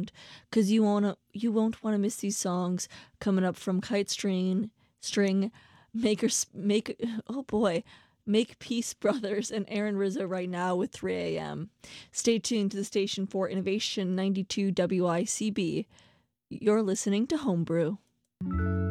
around because you won't want to miss these songs coming up from String, oh boy, Make Peace Brothers and Aaron Rizzo right now with 3 a.m. Stay tuned to the station for Innovation 92 WICB. You're listening to Homebrew.